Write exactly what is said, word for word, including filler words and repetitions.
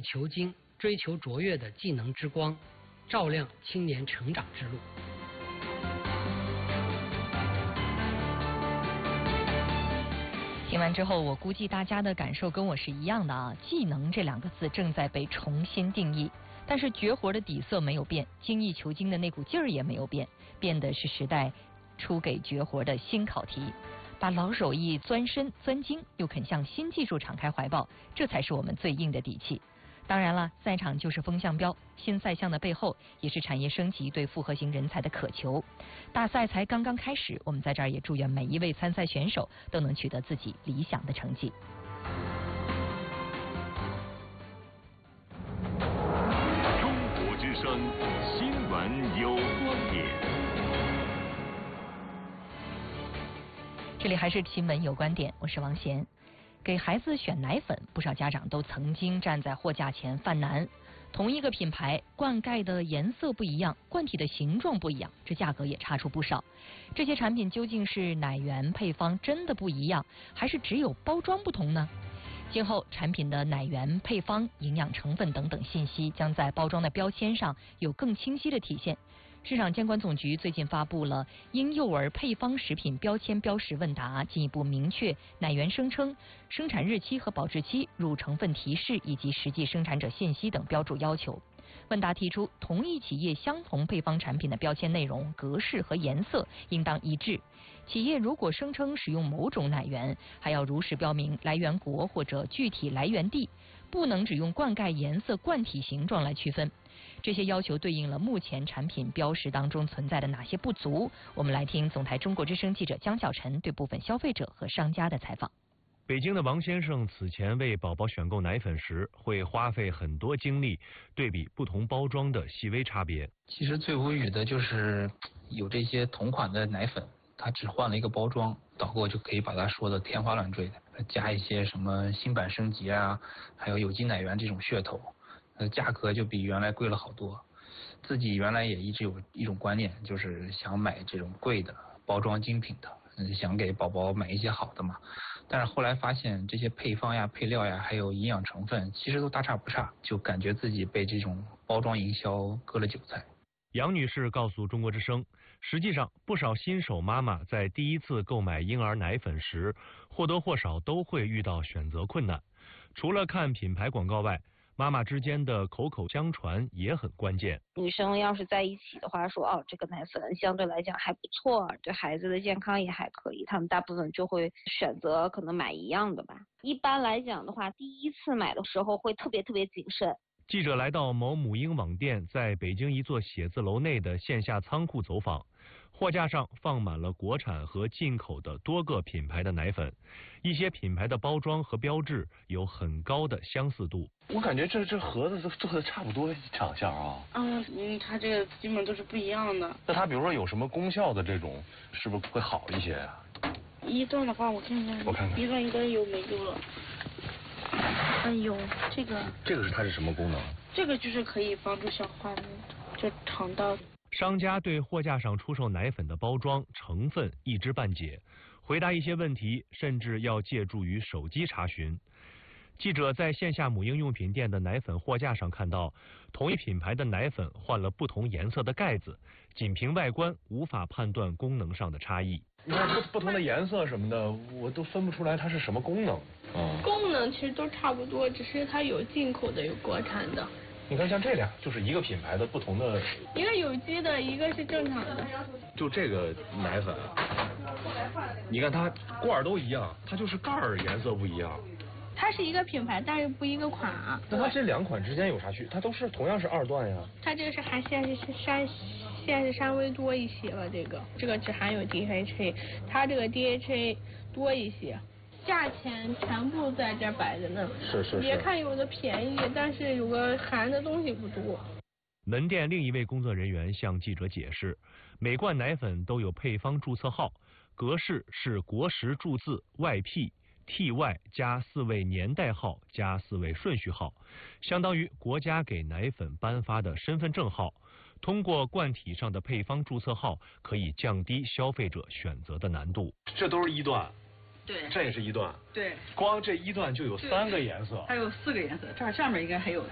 求精、追求卓越的技能之光，照亮青年成长之路。 听完之后，我估计大家的感受跟我是一样的啊。技能这两个字正在被重新定义，但是绝活的底色没有变，精益求精的那股劲儿也没有变，变的是时代出给绝活的新考题。把老手艺钻深钻精，又肯向新技术敞开怀抱，这才是我们最硬的底气。当然了，赛场就是风向标，新赛项的背后也是产业升级对复合型人才的渴求。大赛才刚刚开始，我们在这儿也祝愿每一位参赛选手都能取得自己理想的成绩。 中国之声新闻有观点。 这里还是新闻有观点，我是王贤。给孩子选奶粉，不少家长都曾经站在货架前犯难。同一个品牌，灌溉的颜色不一样，罐体的形状不一样，这价格也差出不少。这些产品究竟是奶源配方真的不一样，还是只有包装不同呢？今后产品的奶源配方、营养成分等等信息将在包装的标签上有更清晰的体现。市场监管总局最近发布了婴幼儿配方食品标签标识问答，进一步明确奶源声称、生产日期和保质期、乳成分提示以及实际生产者信息等标注要求。问答提出，同一企业相同配方产品的标签内容、格式和颜色应当一致。企业如果声称使用某种奶源，还要如实标明来源国或者具体来源地，不能只用灌溉颜色、罐体形状来区分。这些要求对应了目前产品标识当中存在的哪些不足？我们来听总台中国之声记者江晓晨对部分消费者和商家的采访。 北京的王先生此前为宝宝选购奶粉时，会花费很多精力对比不同包装的细微差别。 其实最无语的就是有这些同款的奶粉，它只换了一个包装，导购就可以把它说的天花乱坠的，加一些什么新版升级啊，还有有机奶源这种噱头，呃，价格就比原来贵了好多。自己原来也一直有一种观念，就是想买这种贵的包装精品的，想给宝宝买一些好的嘛。但是后来发现这些配方呀、配料呀，还有营养成分，其实都大差不差，就感觉自己被这种包装营销割了韭菜。 杨女士告诉中国之声，实际上不少新手妈妈在第一次购买婴儿奶粉时，或多或少都会遇到选择困难。除了看品牌广告外，妈妈之间的口口相传也很关键。 女生要是在一起的话，说哦，这个奶粉相对来讲还不错，对孩子的健康也还可以，他们大部分就会选择可能买一样的吧。一般来讲的话，第一次买的时候会特别特别谨慎。 记者来到某母婴网店在北京一座写字楼内的线下仓库走访，货架上放满了国产和进口的多个品牌的奶粉，一些品牌的包装和标志有很高的相似度。 我感觉这这盒子都做的差不多长相啊。 嗯，因为它这个基本都是不一样的。 那它比如说有什么功效的这种，是不是会好一些啊？ 一段的话，我看看， 我看看， 一段应该有没有了。哎呦，这个这个是它是什么功能？ 这个就是可以帮助消化的，就肠道。 商家对货架上出售奶粉的包装成分一知半解，回答一些问题甚至要借助于手机查询。记者在线下母婴用品店的奶粉货架上看到，同一品牌的奶粉换了不同颜色的盖子，仅凭外观无法判断功能上的差异。 你看不不同的颜色什么的，我都分不出来它是什么功能。 嗯，功能其实都差不多，只是它有进口的，有国产的。 你看像这俩就是一个品牌的不同的， 一个有机的，一个是正常的。 就这个奶粉，你看它罐儿都一样，它就是盖儿颜色不一样。 它是一个品牌，但是不一个款啊。 那它这两款之间有啥区？它都是同样是二段呀。 它这个是含限是山限是稍微多一些了，这个这个只含有 D H A， 它这个 D H A 多一些。价钱全部在这摆着呢， 是是是。 别看有的便宜，但是有个含的东西不多。 门店另一位工作人员向记者解释，每罐奶粉都有配方注册号，格式是国时注字外 P T Y 加四位年代号加四位顺序号，相当于国家给奶粉颁发的身份证号。通过罐体上的配方注册号，可以降低消费者选择的难度。 这都是一段。 对， 这也是一段。 对， 光这一段就有三个颜色， 还有四个颜色，这儿上面应该还有。